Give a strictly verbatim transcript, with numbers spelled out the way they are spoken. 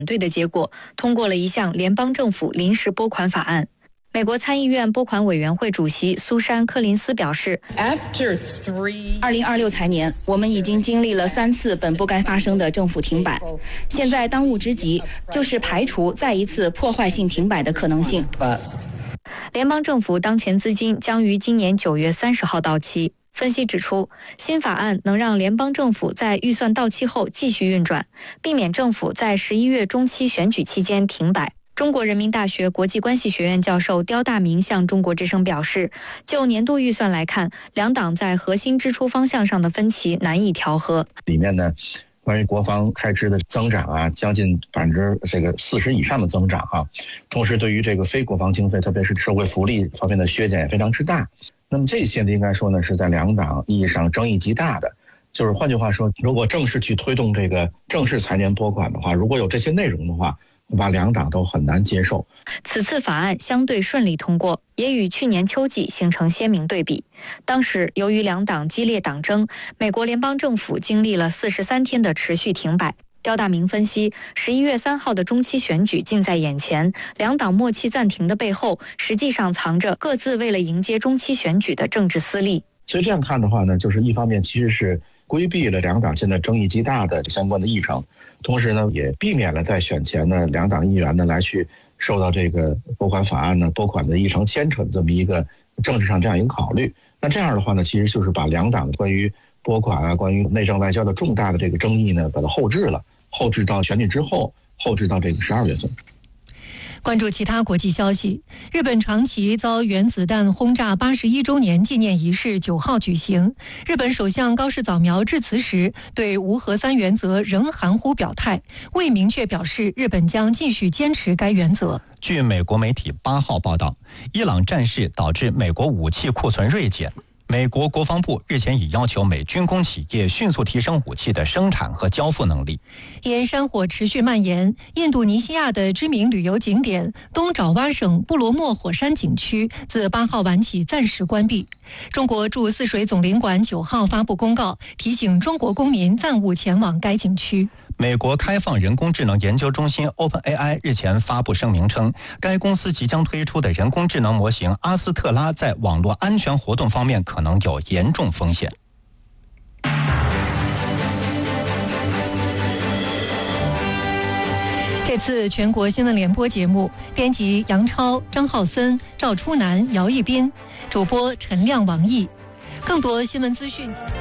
对的结果，通过了一项联邦政府临时拨款法案。美国参议院拨款委员会主席苏珊·柯林斯表示， 二零二六财年，我们已经经历了三次本不该发生的政府停摆，现在当务之急就是排除再一次破坏性停摆的可能性。 联邦政府当前资金将于今年九月三十号到期。分析指出，新法案能让联邦政府在预算到期后继续运转，避免政府在十一月中期选举期间停摆。中国人民大学国际关系学院教授刁大明向中国之声表示，就年度预算来看，两党在核心支出方向上的分歧难以调和。 里面呢，关于国防开支的增长啊，将近百分之这个四十以上的增长哈、啊，同时对于这个非国防经费，特别是社会福利方面的削减也非常之大。那么这些呢，应该说呢，是在两党意义上争议极大的。就是换句话说，如果正式去推动这个正式财年拨款的话，如果有这些内容的话，恐怕两党都很难接受。 此次法案相对顺利通过，也与去年秋季形成鲜明对比。当时由于两党激烈党争，美国联邦政府经历了四十三天的持续停摆。刁大明分析，十一月三号的中期选举近在眼前，两党默契暂停的背后，实际上藏着各自为了迎接中期选举的政治私利。 所以这样看的话呢，就是一方面其实是规避了两党现在争议极大的相关的议程，同时呢，也避免了在选前呢两党议员呢来去受到这个拨款法案呢拨款的议程牵扯的这么一个政治上这样一个考虑。那这样的话呢，其实就是把两党关于拨款啊、关于内政外交的重大的这个争议呢，把它后置了，后置到选举之后，后置到这个十二月份。 关注其他国际消息，日本长崎遭原子弹轰炸八十一周年纪念仪式九号举行。日本首相高市早苗致辞时，对无核三原则仍含糊表态，未明确表示日本将继续坚持该原则。 据美国媒体八号报道，伊朗战事导致美国武器库存锐减。美国国防部日前已要求美军工企业迅速提升武器的生产和交付能力。 因山火持续蔓延，印度尼西亚的知名旅游景点东爪哇省布罗莫火山景区自八号晚起暂时关闭。中国驻泗水总领馆九号发布公告，提醒中国公民暂勿前往该景区。 美国开放人工智能研究中心 OpenAI 日前发布声明称，该公司即将推出的人工智能模型阿斯特拉在网络安全活动方面可能有严重风险。 这次全国新闻联播节目，编辑杨超、张浩森、赵初南、姚一斌，主播陈亮、王毅。更多新闻资讯。